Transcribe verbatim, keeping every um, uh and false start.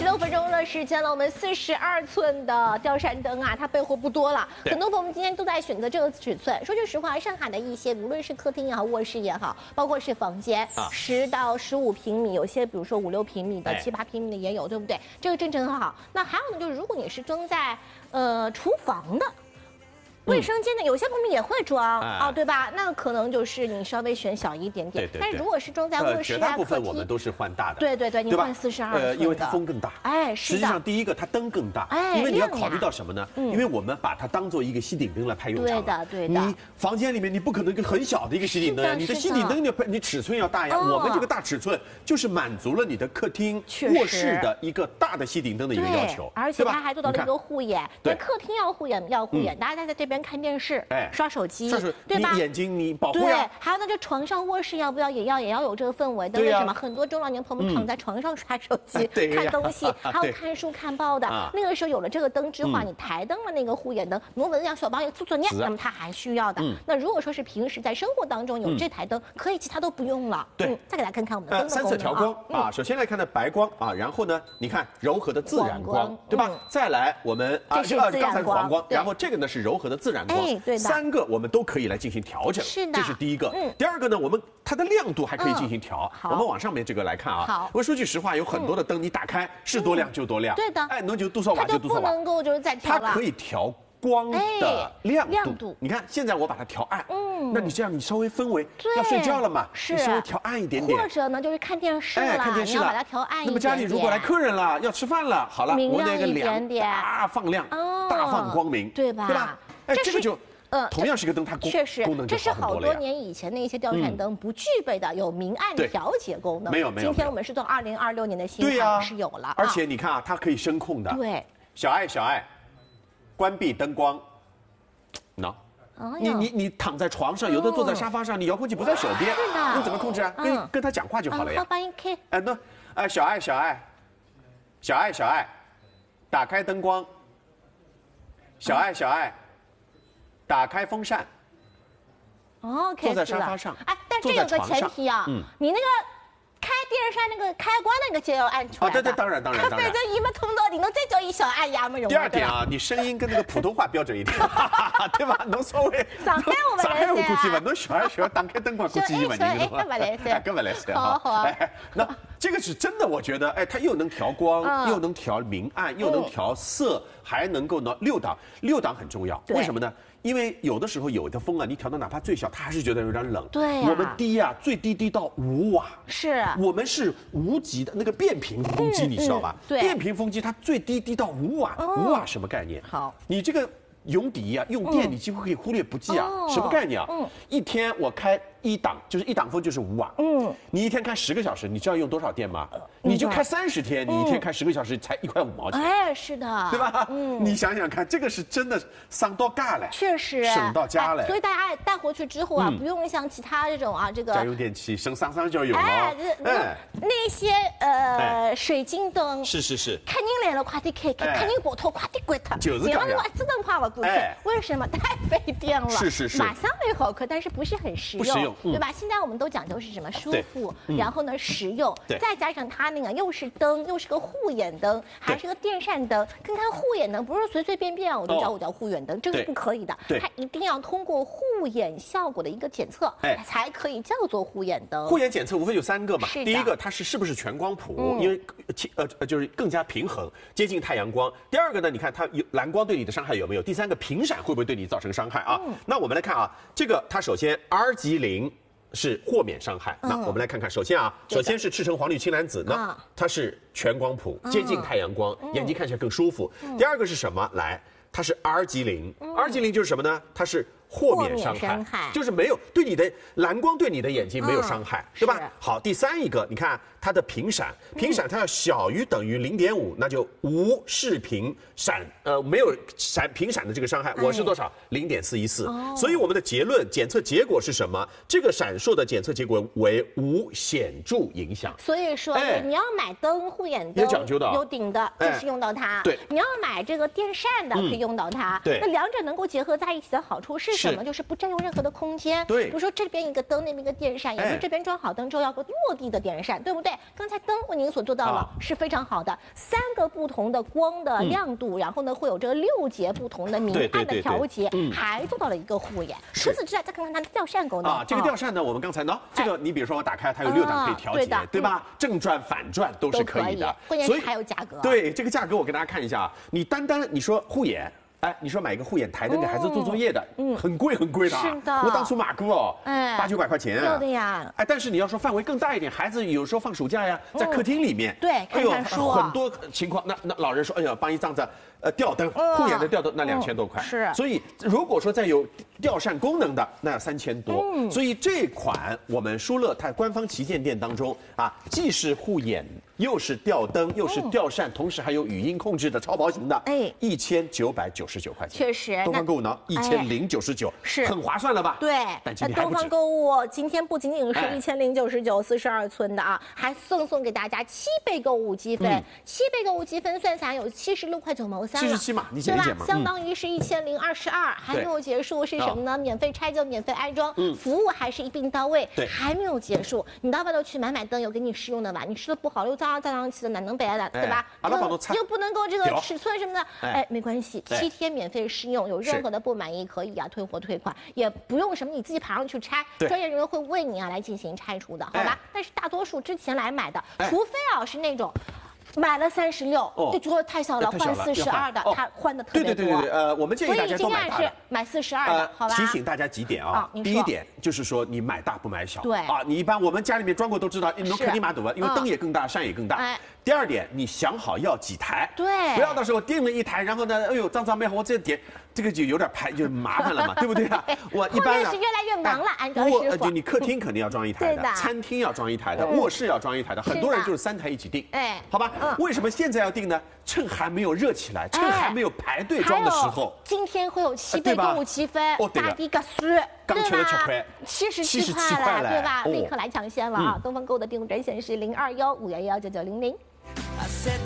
六分钟的时间了，我们四十二寸的吊扇灯啊，它备货不多了，很多朋友们今天都在选择这个尺寸。说句实话，上海的一些无论是客厅也好，卧室也好，包括是房间，十、啊、到十五平米，有些比如说五六平米的、七八平米的也有，对不对？这个正正很好。那还有呢，就是如果你是装在呃厨房的。 卫生间的有些朋友也会装啊，对吧？那可能就是你稍微选小一点点。但是如果是装在卧室啊、 绝大部分我们都是换大的。 对对对，你换四十二寸的， 因为它风更大。哎，是的。实际上，第一个它灯更大，哎，因为你要考虑到什么呢？因为我们把它当做一个吸顶灯来派用场。 对的对的。 你房间里面你不可能一个很小的一个吸顶灯呀，你的吸顶灯你你尺寸要大呀。我们这个大尺寸就是满足了你的客厅、卧室的一个大的吸顶灯的一个要求， 而且它还做到了一个护眼。对，客厅要护眼要护眼，大家在这边看电视。 刷手机， 对吧？你眼睛你保护呀。 对，还有呢，就床上卧室要不要也要也要有这个氛围的。为什么？很多中老年朋友们躺在床上刷手机、看东西，还有看书看报的。那个时候有了这个灯之后，你台灯的那个护眼灯，挪文让小帮也做做念，那么它还需要的。那如果说是平时在生活当中有这台灯，可以其他都不用了。 对， 再给大家看看我们的灯的功能。 三色调光啊，首先来看呢白光啊，然后呢，你看柔和的自然光，对吧？再来我们啊， 这是刚才是黄光，然后这个呢是柔和的自然光。 哎，对的。 三个我们都可以来进行调整， 是的， 这是第一个。嗯，第二个呢，我们它的亮度还可以进行调。 好， 我们往上面这个来看啊。 好， 我说句实话，有很多的灯你打开是多亮就多亮。 对的， 哎，能就多少瓦就多少瓦。 它就不能够就是再调了。 它可以调光的亮度。你看现在我把它调暗，嗯，那你这样你稍微氛围要睡觉了嘛， 是， 你稍微调暗一点点。 或者呢就是看电视了， 看电视了， 把它调暗一点。 那么家里如果来客人了，要吃饭了，好了，我那个亮大放亮，大放光明， 对吧？ 对吧？哎，这个就。 呃，同样是一个灯，它确实功能这是好多年以前的一些吊扇灯不具备的，有明暗调节功能。 没有没有。 今天我们是做二零二六年的新款是有了， 而且你看啊，它可以声控的。 对。 小爱小爱，关闭灯光。喏。你你你躺在床上，有的坐在沙发上，你遥控器不在手边， 是的。 你怎么控制啊？跟跟他讲话就好了呀。 好，把你开。 哎，那哎，小爱小爱，小爱小爱，打开灯光。小爱小爱。 打开风扇。 哦， 坐在沙发上。 哎，但这有个前提啊，嗯，你那个开电扇那个开关那个键要按出来。 啊，对对，当然当然当然。 否则一么通道你能再叫一小按压么容易。 第二点啊，你声音跟那个普通话标准一点，对吧？能稍微。 上海我们上海我估计吧，侬小孩小孩打开灯光估计一万斤了。根本来噻， 根本来噻。 好好啊。 那这个是真的，我觉得，哎，它又能调光，又能调明暗，又能调色，还能够呢六档，六档很重要。为什么呢？ 因为有的时候有的风啊，你调到哪怕最小，它还是觉得有点冷。 对、 啊，我们低啊，最低低到五瓦。 是， 我们是无极的那个变频风机，嗯、你知道吧？ 对， 变频风机它最低低到五瓦，五、哦、瓦什么概念？ 好， 你这个用底啊，用电你几乎可以忽略不计啊，嗯、什么概念啊？嗯，一天我开一档，就是一档风就是五瓦。嗯，你一天开十个小时，你知道用多少电吗？ 你就开三十天，你一天开十个小时才一块五毛钱。 哎，是的， 对吧？嗯，你想想看，这个是真的伤到嘎了， 确实省到家了。 所以大家带回去之后啊，不用像其他这种啊，这个家用电器省桑桑就有了。 哎，那些呃水晶灯， 是是是， 看人来了快点开开，看人过头快点关它， 就是这样。 自动化不过去，为什么？太费电了。 是是是， 马上美好看，但是不是很实用，对吧？现在我们都讲究是什么？舒服，然后呢实用，再加上它那个又是灯。 又是个护眼灯，还是个电扇灯。看看护眼灯，不是随随便便我就叫我叫护眼灯，这个是不可以的。它一定要通过护眼效果的一个检测，哎，才可以叫做护眼灯。 护眼检测无非有三个嘛，第一个它是是不是全光谱，因为呃呃就是更加平衡，接近太阳光。第二个呢，你看它有蓝光对你的伤害有没有？第三个频闪会不会对你造成伤害啊？那我们来看啊，这个它首先 R 级零。 是豁免伤害。那我们来看看，首先啊，首先是赤橙黄绿青蓝紫，那它是全光谱，接近太阳光，眼睛看起来更舒服。第二个是什么？来，它是 R 级零 ，R 级零就是什么呢？它是豁免伤害，就是没有对你的蓝光对你的眼睛没有伤害，对吧？好，第三一个，你看它的频闪，频闪它要小于等于零点五，那就无视频闪，呃，没有闪频闪的这个伤害。我是多少？零点四一四。所以我们的结论检测结果是什么？这个闪烁的检测结果为无显著影响。 所以说，你要买灯护眼灯有讲究的， 有顶的，就是用到它。 对， 你要买这个电扇的，可以用到它。 对， 那两者能够结合在一起的好处是什么？就是不占用任何的空间。 对， 比如说这边一个灯，那边一个电扇，也就是这边装好灯之后要个落地的电扇，对不对？刚才灯为您所做到了，是非常好的，三个不同的光的亮度，然后呢会有这个六节不同的明暗的调节，还做到了一个护眼。除此之外，再看看它的吊扇功能啊，这个吊扇呢，我们刚才呢，这个你比如说我打开，它有六档可以调节，对吧？正转反转都是可以的， 所以还有价格。 对，这个价格我给大家看一下啊，你单单你说护眼。哎，你说买一个护眼台灯给孩子做作业的，嗯，很贵很贵的。 是的， 我当初买过哦，哎，八九百块钱。 有的呀。 哎，但是你要说范围更大一点，孩子有时候放暑假呀，在客厅里面， 对，看看书， 很多情况，那那老人说，哎呀，帮一张子呃吊灯，护眼的吊灯那两千多块。 是。 所以如果说再有吊扇功能的，那要三千多。嗯。所以这款我们舒乐它官方旗舰店当中啊，既是护眼。又是吊灯，又是吊扇，同时还有语音控制的超薄型的，哎，一千九百九十九块钱， 确实， 东方购物呢一千零九十九，是很划算了吧？ 对， 但今天东方购物今天不仅仅是一千零九十九四十二寸的啊，还赠送给大家七倍购物积分，七倍购物积分算下来有七十六块九毛三， 七十七嘛，你减一减嘛， 相当于是一千零二十二，还没有结束是什么呢？免费拆旧，免费安装，服务还是一并到位， 对， 还没有结束，你到外头去买买灯，有给你试用的吧？你试的不好，又脏脏脏脏气的，难。能白的，对吧？又不能够这个尺寸什么的，哎，没关系，七天免费试用，有任何的不满意可以啊退货退款，也不用什么你自己爬上去拆，专业人员会为你啊来进行拆除的，好吧？但是大多数之前来买的，除非啊是那种。买了三十六，就觉得太小了，换四十二的，他换的特别多。 对对对对，呃，我们建议大家都买大的。 所以今天是买四十二的，好吧？ 提醒大家几点啊？第一点就是说你买大不买小。对啊，你一般我们家里面装过都知道，你肯定买多，因为灯也更大，扇也更大。第二点，你想好要几台， 对， 不要到时候订了一台，然后呢，哎呦脏脏没好，我这点这个就有点排就麻烦了嘛，对不对啊？ 我一般是越来越忙了，按照师傅。 就你客厅肯定要装一台的，餐厅要装一台的，卧室要装一台的，很多人就是三台一起订。哎，好吧，为什么现在要订呢？趁还没有热起来，趁还没有排队装的时候， 今天会有七倍购物积分，大地个数， 刚缺了七块， 七十七块了，对吧？立刻来抢先了啊！东方购物的订户专线是零二幺五幺幺九九零零。